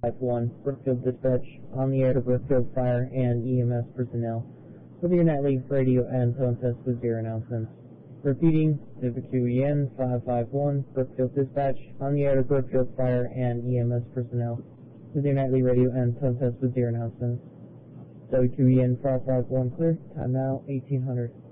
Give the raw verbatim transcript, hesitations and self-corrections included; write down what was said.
one, Brookfield Dispatch, on the air to Brookfield Fire and E M S personnel, with your nightly radio and phone test with zero announcements. Repeating, W Q E N five five one, Brookfield Dispatch, on the air to Brookfield Fire and E M S personnel, with your nightly radio and phone test with zero announcements. W Q E N five five one clear, time now eighteen hundred.